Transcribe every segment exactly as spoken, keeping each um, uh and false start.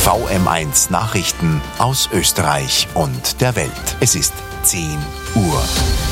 V M eins Nachrichten aus Österreich und der Welt. Es ist zehn Uhr.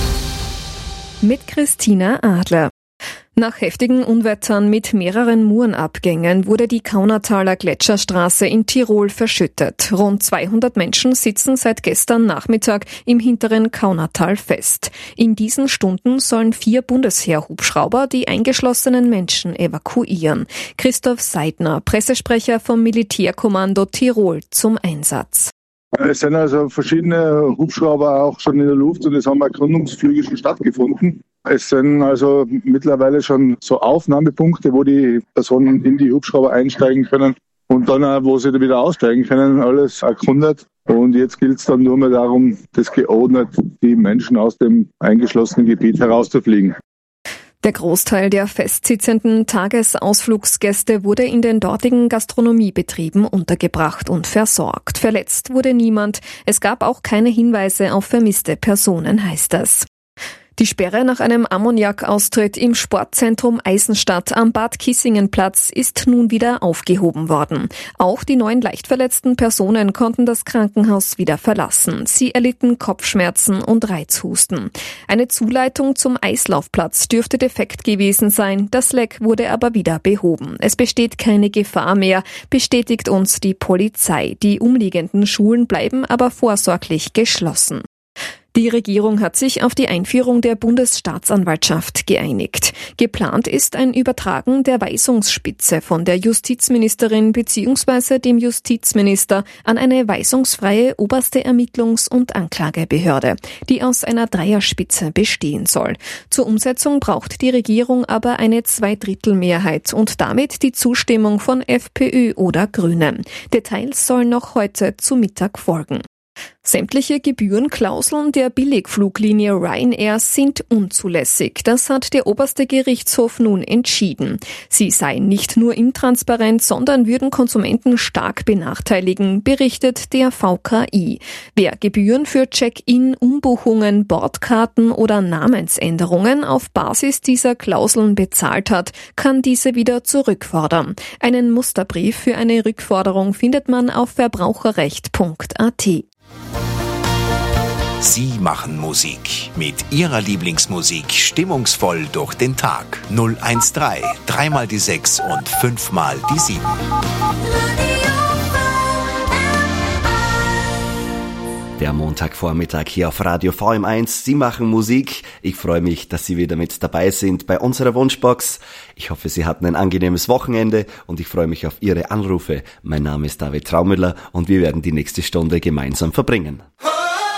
Mit Christina Adler. Nach heftigen Unwettern mit mehreren Murenabgängen wurde die Kaunertaler Gletscherstraße in Tirol verschüttet. Rund zweihundert Menschen sitzen seit gestern Nachmittag im hinteren Kaunertal fest. In diesen Stunden sollen vier Bundesheer-Hubschrauber die eingeschlossenen Menschen evakuieren. Christoph Seidner, Pressesprecher vom Militärkommando Tirol, zum Einsatz. Es sind also verschiedene Hubschrauber auch schon in der Luft und es haben Erkundungsflüge schon stattgefunden. Es sind also mittlerweile schon so Aufnahmepunkte, wo die Personen in die Hubschrauber einsteigen können und dann auch, wo sie wieder aussteigen können, alles erkundet. Und jetzt gilt es dann nur mehr darum, das geordnet, die Menschen aus dem eingeschlossenen Gebiet herauszufliegen. Der Großteil der festsitzenden Tagesausflugsgäste wurde in den dortigen Gastronomiebetrieben untergebracht und versorgt. Verletzt wurde niemand. Es gab auch keine Hinweise auf vermisste Personen, heißt es. Die Sperre nach einem Ammoniakaustritt im Sportzentrum Eisenstadt am Bad Kissingenplatz ist nun wieder aufgehoben worden. Auch die neun leicht verletzten Personen konnten das Krankenhaus wieder verlassen. Sie erlitten Kopfschmerzen und Reizhusten. Eine Zuleitung zum Eislaufplatz dürfte defekt gewesen sein. Das Leck wurde aber wieder behoben. Es besteht keine Gefahr mehr, bestätigt uns die Polizei. Die umliegenden Schulen bleiben aber vorsorglich geschlossen. Die Regierung hat sich auf die Einführung der Bundesstaatsanwaltschaft geeinigt. Geplant ist ein Übertragen der Weisungsspitze von der Justizministerin bzw. dem Justizminister an eine weisungsfreie oberste Ermittlungs- und Anklagebehörde, die aus einer Dreierspitze bestehen soll. Zur Umsetzung braucht die Regierung aber eine Zweidrittelmehrheit und damit die Zustimmung von FPÖ oder Grünen. Details sollen noch heute zu Mittag folgen. Sämtliche Gebührenklauseln der Billigfluglinie Ryanair sind unzulässig. Das hat der oberste Gerichtshof nun entschieden. Sie seien nicht nur intransparent, sondern würden Konsumenten stark benachteiligen, berichtet der V K I. Wer Gebühren für Check-in, Umbuchungen, Bordkarten oder Namensänderungen auf Basis dieser Klauseln bezahlt hat, kann diese wieder zurückfordern. Einen Musterbrief für eine Rückforderung findet man auf verbraucherrecht punkt a t. Sie machen Musik. Mit Ihrer Lieblingsmusik stimmungsvoll durch den Tag. null eins drei, dreimal die sechs und fünfmal die sieben. Der Montagvormittag hier auf Radio V M eins. Sie machen Musik. Ich freue mich, dass Sie wieder mit dabei sind bei unserer Wunschbox. Ich hoffe, Sie hatten ein angenehmes Wochenende und ich freue mich auf Ihre Anrufe. Mein Name ist David Traumüller und wir werden die nächste Stunde gemeinsam verbringen.